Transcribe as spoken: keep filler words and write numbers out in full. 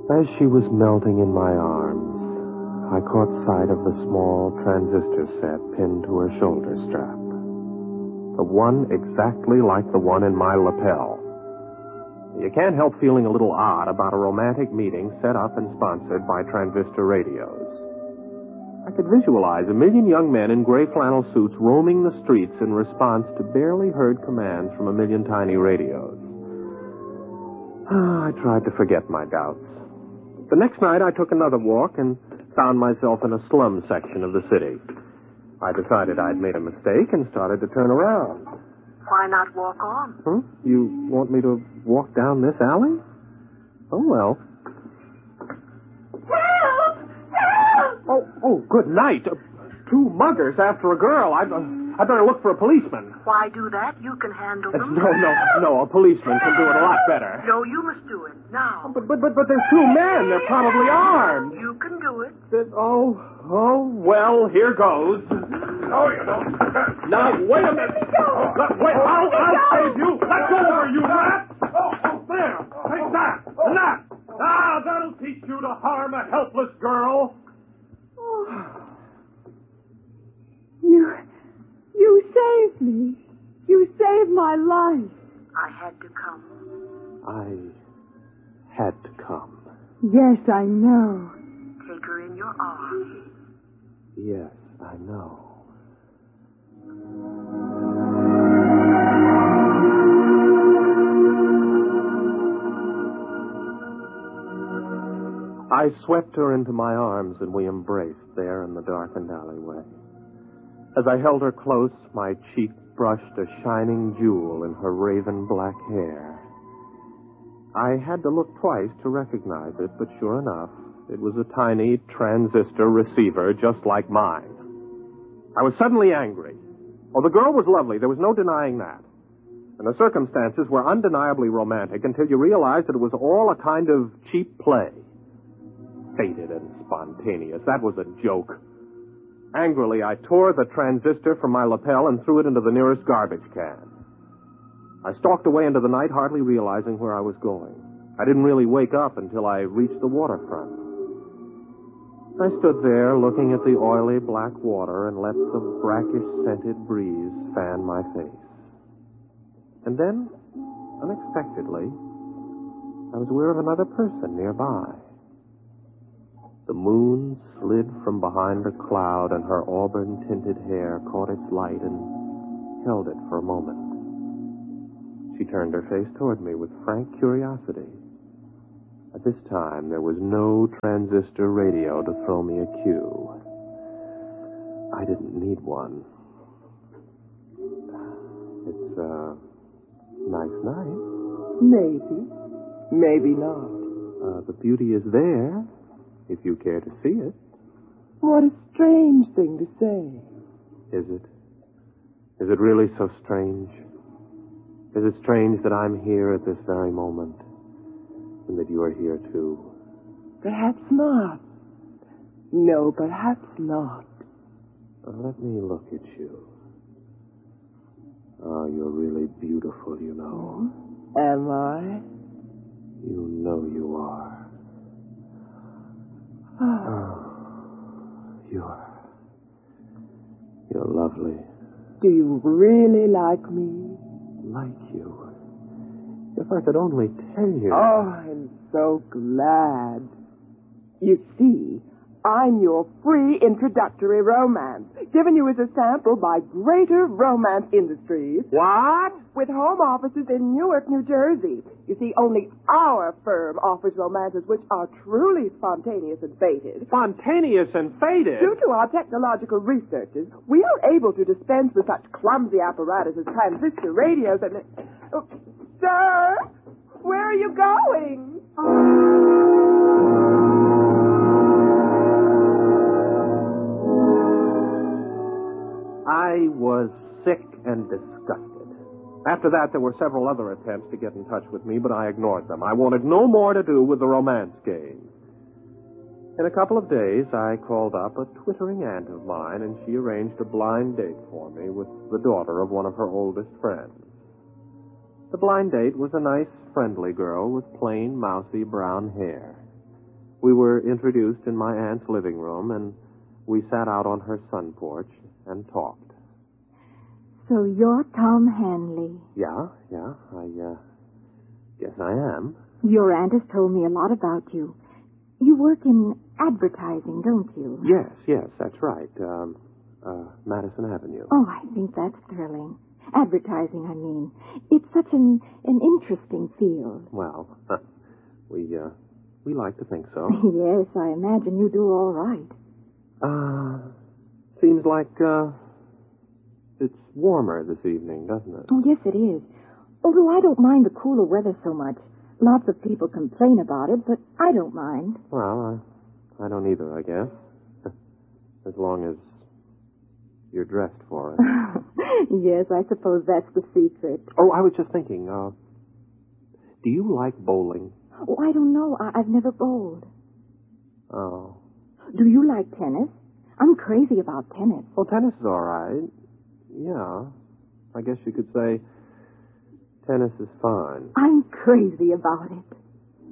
As she was melting in my arms, I caught sight of the small transistor set pinned to her shoulder strap. The one exactly like the one in my lapel. You can't help feeling a little odd about a romantic meeting set up and sponsored by Transistor Radios. I could visualize a million young men in gray flannel suits roaming the streets in response to barely heard commands from a million tiny radios. Ah, I tried to forget my doubts. The next night I took another walk and found myself in a slum section of the city. I decided I'd made a mistake and started to turn around. Why not walk on? Huh? You want me to walk down this alley? Oh, well. Help! Help! Oh, oh, good night. Uh, two muggers after a girl. I, uh, I better look for a policeman. Why do that? You can handle Uh, them. no, no, no. A policeman can do it a lot better. No, you must do it now. But, but, but, but there's two men. They're probably armed. You can do it. That, oh, oh, well, here goes. Oh, you know. Now, wait a minute. Oh, wait, I'll, I'll save you. Let go over, you rat. Oh, oh, there. Take that. And that. Ah, that'll teach you to harm a helpless girl. Oh. You, you saved me. You saved my life. I had to come. I had to come. Yes, I know. Take her in your arms. Yes, I know. I swept her into my arms and we embraced there in the darkened alleyway. As I held her close, my cheek brushed a shining jewel in her raven black hair. I had to look twice to recognize it, but sure enough, it was a tiny transistor receiver just like mine. I was suddenly angry. Oh, the girl was lovely. There was no denying that. And the circumstances were undeniably romantic until you realized that it was all a kind of cheap play. Fated and spontaneous. That was a joke. Angrily, I tore the transistor from my lapel and threw it into the nearest garbage can. I stalked away into the night, hardly realizing where I was going. I didn't really wake up until I reached the waterfront. I stood there looking at the oily black water and let the brackish-scented breeze fan my face. And then, unexpectedly, I was aware of another person nearby. The moon slid from behind a cloud, and her auburn-tinted hair caught its light and held it for a moment. She turned her face toward me with frank curiosity. At this time, there was no transistor radio to throw me a cue. I didn't need one. It's a nice night. Maybe. Maybe not. Uh, the beauty is there, if you care to see it. What a strange thing to say. Is it? Is it really so strange? Is it strange that I'm here at this very moment, and that you are here too? Perhaps not. No, perhaps not. Uh, let me look at you. Oh, you're really beautiful, you know. Am I? You know you are. Oh, you're... You're lovely. Do you really like me? Like you. If I could only tell you. Oh, I'm so glad. You see, I'm your free introductory romance, given you as a sample by Greater Romance Industries. What? With home offices in Newark, New Jersey. You see, only our firm offers romances which are truly spontaneous and fated. Spontaneous and fated? Due to our technological researches, we are able to dispense with such clumsy apparatus as transistor radios and... Oh, sir, where are you going? I was sick and disgusted. After that, there were several other attempts to get in touch with me, but I ignored them. I wanted no more to do with the romance game. In a couple of days, I called up a twittering aunt of mine, and she arranged a blind date for me with the daughter of one of her oldest friends. The blind date was a nice, friendly girl with plain, mousy brown hair. We were introduced in my aunt's living room, and we sat out on her sun porch and talked. So you're Tom Hanley. Yeah, yeah, I, uh, guess I am. Your aunt has told me a lot about you. You work in advertising, don't you? Yes, yes, that's right. Um, uh, Madison Avenue. Oh, I think that's thrilling. Advertising, I mean. It's such an, an interesting field. Well, we, uh, we like to think so. Yes, I imagine you do all right. Uh, seems like, uh, it's warmer this evening, doesn't it? Oh, yes, it is. Although I don't mind the cooler weather so much. Lots of people complain about it, but I don't mind. Well, I, I don't either, I guess. As long as you're dressed for it. Yes, I suppose that's the secret. Oh, I was just thinking, uh, do you like bowling? Oh, I don't know. I- I've never bowled. Oh. Do you like tennis? I'm crazy about tennis. Well, tennis is all right. Yeah. I guess you could say tennis is fine. I'm crazy about it.